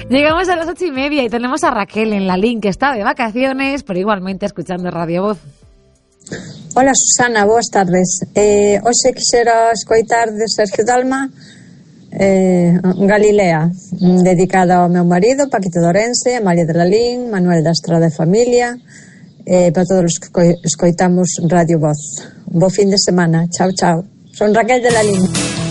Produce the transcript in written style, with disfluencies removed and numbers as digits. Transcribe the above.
Llegamos a las 8:30 y tenemos a Raquel en la link, que está de vacaciones, pero igualmente escuchando Radio Voz. Hola Susana, boas tardes. Hoxe quixera escoitar de Sergio Dalma Galilea, dedicada ao meu marido, Paquito de Orense, María de Lalín, Manuel da Estrada e Familia, para todos os que escoitamos Radio Voz. Un bo fin de semana. Chao, chao. Son Raquel de Lalín.